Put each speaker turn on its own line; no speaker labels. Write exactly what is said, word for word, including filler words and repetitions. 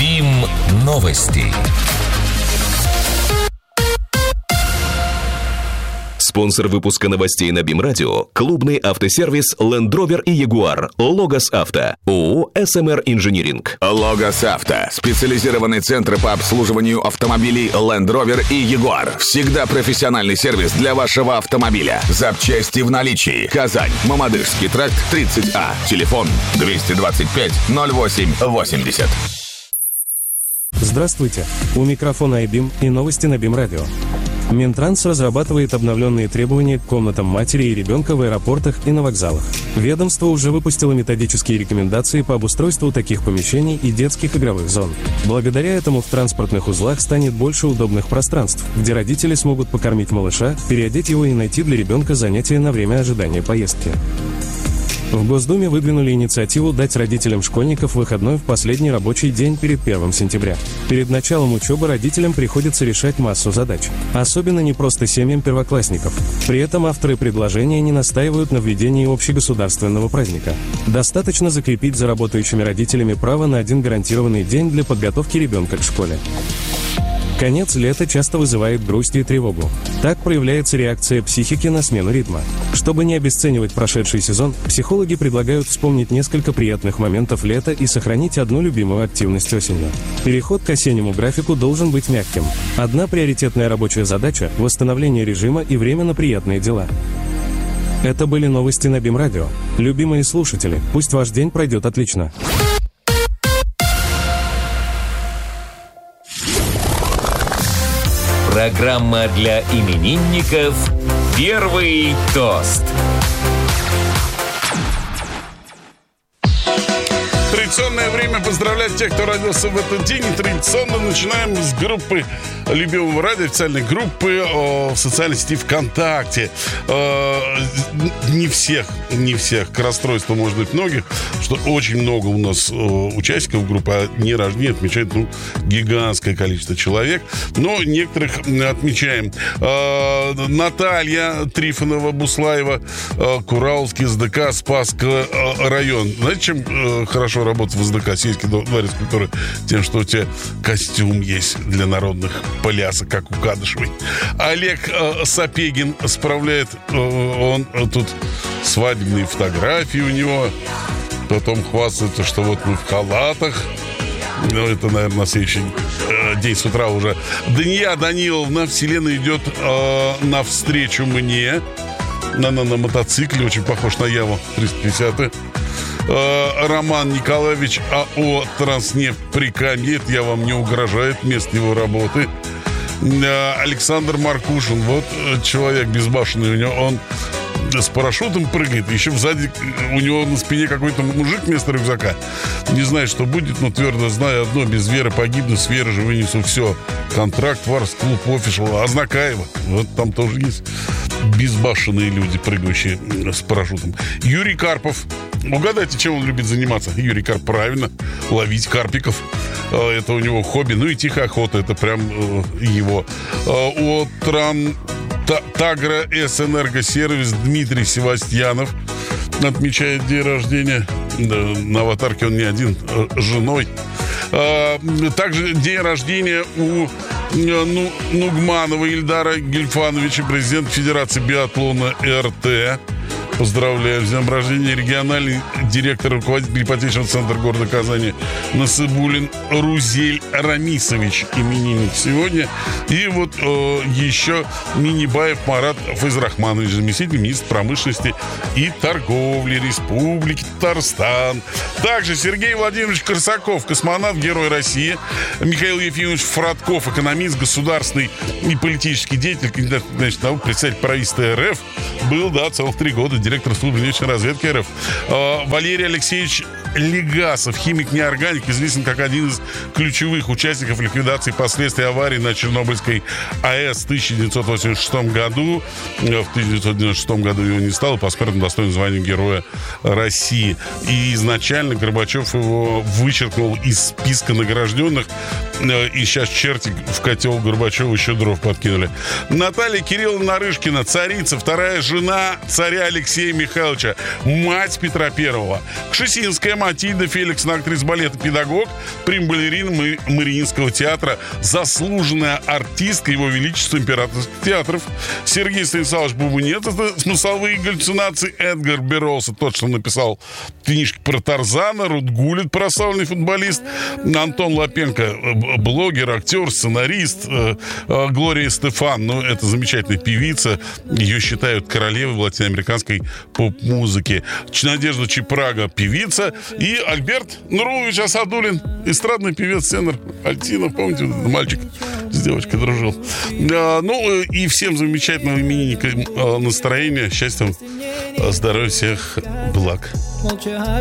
БИМ новости. Спонсор выпуска новостей на БИМ Радио – клубный автосервис Land Rover и Jaguar. Логос Авто. ООО эс эм эр Инжиниринг.
Логос Авто. Специализированный центр по обслуживанию автомобилей Land Rover и Jaguar. Всегда профессиональный сервис для вашего автомобиля. Запчасти в наличии. Казань. Мамадышский тракт, тридцать А. Телефон двести двадцать пять ноль восемь восемьдесят.
Здравствуйте. У микрофона iBIM и новости на БИМ Радио. Минтранс разрабатывает обновленные требования к комнатам матери и ребенка в аэропортах и на вокзалах. Ведомство уже выпустило методические рекомендации по обустройству таких помещений и детских игровых зон. Благодаря этому в транспортных узлах станет больше удобных пространств, где родители смогут покормить малыша, переодеть его и найти для ребенка занятия на время ожидания поездки. В Госдуме выдвинули инициативу дать родителям школьников выходной в последний рабочий день перед первым сентября. Перед началом учебы родителям приходится решать массу задач. Особенно непросто семьям первоклассников. При этом авторы предложения не настаивают на введении общегосударственного праздника. Достаточно закрепить за работающими родителями право на один гарантированный день для подготовки ребенка к школе. Конец лета часто вызывает грусть и тревогу. Так проявляется реакция психики на смену ритма. Чтобы не обесценивать прошедший сезон, психологи предлагают вспомнить несколько приятных моментов лета и сохранить одну любимую активность осенью. Переход к осеннему графику должен быть мягким. Одна приоритетная рабочая задача – восстановление режима и время на приятные дела. Это были новости на БИМ Радио. Любимые слушатели, пусть ваш день пройдет отлично.
Программа для именинников «Первый тост».
Традиционное время поздравлять тех, кто родился в этот день. И традиционно начинаем с группы любимого радио, официальной группы о, в социальной сети ВКонтакте. Э, не всех, не всех, к расстройству, может быть, многих, что очень много у нас э, участников группы, а дни рождения отмечает, ну, гигантское количество человек. Но некоторых отмечаем. Э, Наталья Трифонова-Буслаева, э, Куралский, СДК, Спасского э, район. Знаете, чем э, хорошо работать в СДК, сельский дворец культуры? Тем, что у тебя костюм есть для народных плясок, как у Кадышевой. Олег э, Сапегин справляет, э, он э, тут свадебные фотографии у него. Потом хвастается, что вот мы в халатах. Ну, это, наверное, на следующий э, день с утра уже. Дания Даниловна, Вселенная идет э, навстречу мне. На, на, на мотоцикле, очень похож на Яву триста пятьдесят. Э, Роман Николаевич, АО «Транснефть» Прикамье. Это я вам не угрожает, место его работы. Э, Александр Маркушин, вот человек безбашенный у него, он с парашютом прыгает, еще сзади у него на спине какой-то мужик вместо рюкзака. Не знаю, что будет, но твердо знаю одно: без веры погибну, с веры же вынесу все. Контракт, Варс, клуб, офишал, Азнакаева. Вот там тоже есть безбашенные люди, прыгающие с парашютом. Юрий Карпов. Угадайте, чем он любит заниматься? Юрий Карп, правильно, ловить карпиков. Это у него хобби. Ну и тихая охота, это прям его. От Тран... Тагра С Энергосервис Дмитрий Севастьянов отмечает день рождения. На аватарке он не один, женой. Также день рождения у Нугманова Ильдара Гельфановича, президент Федерации биатлона РТ. Поздравляю с днем рождения. Региональный директор, руководитель ипотечного центра города Казани Насыбулин Рузель Рамисович, именинник сегодня. И вот э, еще Минибаев Марат Файзрахманович, заместитель министра промышленности и торговли Республики Татарстан. Также Сергей Владимирович Корсаков, космонавт, Герой России. Михаил Ефимович Фродков, экономист, государственный и политический деятель, кандидат в наук, председатель правительства РФ. Был, да, целых три года директор службы внешней разведки РФ. Э, Валерий Алексеевич Легасов, химик-неорганик, известен как один из ключевых участников ликвидации последствий аварии на Чернобыльской АЭС в тысяча девятьсот восемьдесят шестом году. В тысяча девятьсот девяносто шестом году его не стало, посмертно достоин звания Героя России. И изначально Горбачев его вычеркнул из списка награжденных И сейчас черти в котел Горбачева еще дров подкинули. Наталья Кирилловна Нарышкина, царица, вторая жена царя Алексея Михайловича, мать Петра Первого. Кшесинская Матильда Феликсовна, актриса балета, педагог, прим-балерина Мариинского театра, заслуженная артистка Его Величества императорских театров. Сергей Станиславович Бубнец, это смысловые галлюцинации. Эдгар Берроуз, тот, что написал книжки про Тарзана. Рут Гуллит, прославленный футболист. Антон Лапенко, блогер, актер, сценарист. Глория Стефан, ну, это замечательная певица. Ее считают королевой латиноамериканской поп-музыки. Надежда Чепрага, певица. И Альберт Нурович Асадулин, эстрадный певец, тенор. Альтина, помните, мальчик с девочкой дружил. Ну, и всем замечательного именинника настроения, счастья, здоровья, всех благ.